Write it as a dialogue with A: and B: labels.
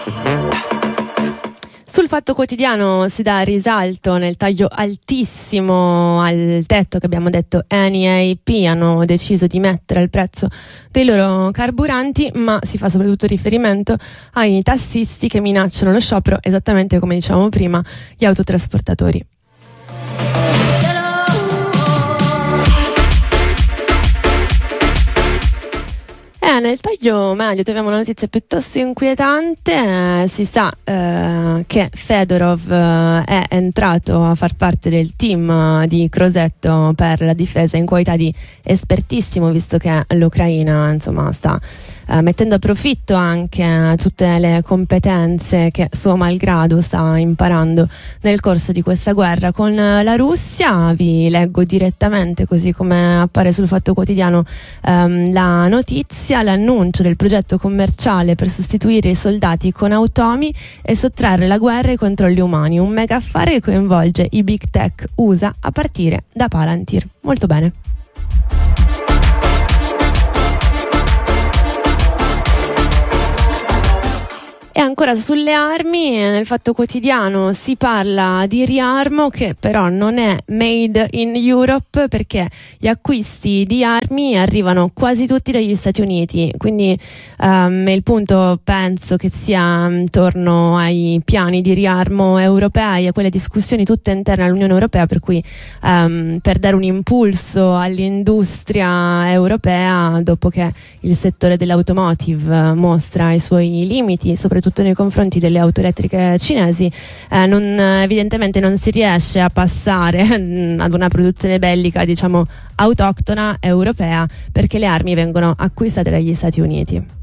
A: Sul Fatto Quotidiano si dà risalto nel taglio altissimo al tetto che abbiamo detto Eni e EIP hanno deciso di mettere al prezzo dei loro carburanti, ma si fa soprattutto riferimento ai tassisti che minacciano lo sciopero, esattamente come dicevamo prima, gli autotrasportatori. Nel taglio medio troviamo una notizia piuttosto inquietante. Si sa che Fedorov è entrato a far parte del team di Crosetto per la difesa in qualità di espertissimo, visto che l'Ucraina insomma sta mettendo a profitto anche tutte le competenze che suo malgrado sta imparando nel corso di questa guerra con la Russia. Vi leggo direttamente, così come appare sul Fatto Quotidiano, la notizia: l'annuncio del progetto commerciale per sostituire i soldati con automi e sottrarre la guerra ai controlli umani, un mega affare che coinvolge i big tech USA a partire da Palantir. Molto bene. E ancora sulle armi, nel Fatto Quotidiano si parla di Riarmo, che però non è made in Europe, perché gli acquisti di armi arrivano quasi tutti dagli Stati Uniti, quindi il punto penso che sia intorno ai piani di riarmo europei, a quelle discussioni tutte interne all'Unione Europea, per cui per dare un impulso all'industria europea dopo che il settore dell'automotive mostra i suoi limiti, soprattutto nei confronti delle auto elettriche cinesi, evidentemente non si riesce a passare ad una produzione bellica, diciamo, autoctona europea, perché le armi vengono acquistate dagli Stati Uniti.